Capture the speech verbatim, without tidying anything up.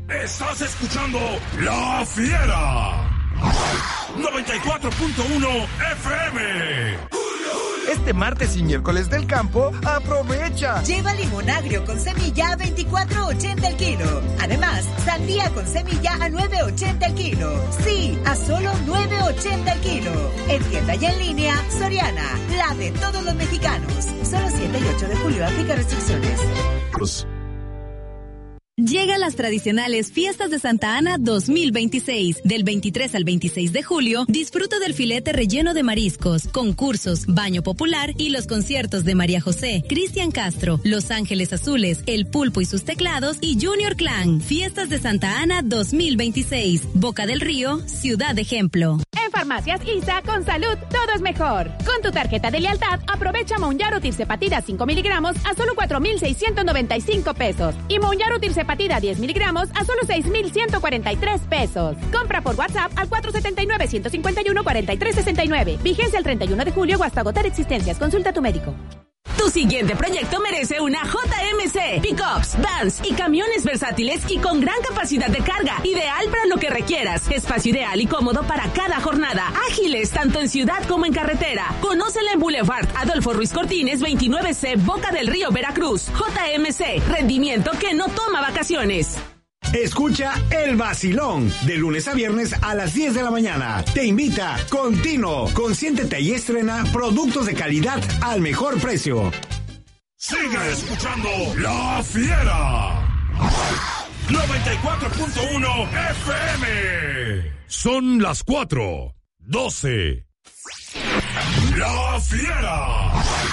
Estás escuchando La Fiera. noventa y cuatro punto uno F M. Este martes y miércoles del campo, aprovecha. Lleva limón agrio con semilla a veinticuatro ochenta el kilo. Además, sandía con semilla a nueve ochenta el kilo. Sí, a solo nueve ochenta el kilo. En tienda y en línea, Soriana, la de todos los mexicanos. Solo siete y ocho de julio, aplica restricciones. Pues... Llegan las tradicionales Fiestas de Santa Ana dos mil veintiséis. Del veintitrés al veintiséis de julio, disfruta del filete relleno de mariscos, concursos, baño popular y los conciertos de María José, Cristian Castro, Los Ángeles Azules, El Pulpo y sus teclados y Junior Clan. Fiestas de Santa Ana dos mil veintiséis. Boca del Río, Ciudad Ejemplo. En Farmacias I S A, con salud, todo es mejor. Con tu tarjeta de lealtad, aprovecha Monjaro Tirzepatida cinco miligramos a solo cuatro mil seiscientos noventa y cinco pesos. Y Monjaro Tirzepatida diez miligramos a solo seis mil ciento cuarenta y tres pesos. Compra por WhatsApp al cuatro siete nueve, uno cinco uno, cuatro tres seis nueve. Vigencia el treinta y uno de julio o hasta agotar existencias. Consulta a tu médico. Tu siguiente proyecto merece una J M C. Pickups, vans y camiones versátiles y con gran capacidad de carga. Ideal para lo que requieras. Espacio ideal y cómodo para cada jornada. Ágiles tanto en ciudad como en carretera. Conócela en Boulevard Adolfo Ruiz Cortines veintinueve C, Boca del Río, Veracruz. J M C, rendimiento que no toma vacaciones. Escucha El Vacilón, de lunes a viernes a las diez de la mañana. Te invita Continuo. Consiéntete y estrena productos de calidad al mejor precio. Sigue escuchando La Fiera. noventa y cuatro punto uno F M. Son las cuatro, doce. La Fiera.